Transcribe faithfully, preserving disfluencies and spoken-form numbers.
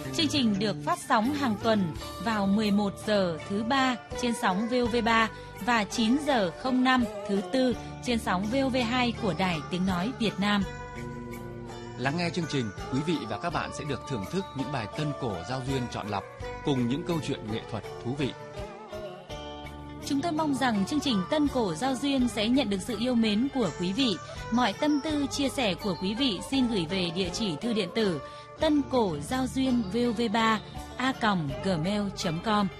Chương trình được phát sóng hàng tuần vào mười một giờ thứ ba trên sóng vê o vê ba và chín giờ không năm thứ tư trên sóng vê o vê hai của Đài Tiếng Nói Việt Nam. Lắng nghe chương trình, quý vị và các bạn sẽ được thưởng thức những bài tân cổ giao duyên chọn lọc cùng những câu chuyện nghệ thuật thú vị. Chúng tôi mong rằng chương trình Tân Cổ Giao Duyên sẽ nhận được sự yêu mến của quý vị. Mọi tâm tư, chia sẻ của quý vị xin gửi về địa chỉ thư điện tử tân cổ giao duyên vov ba a còng gmail chấm com.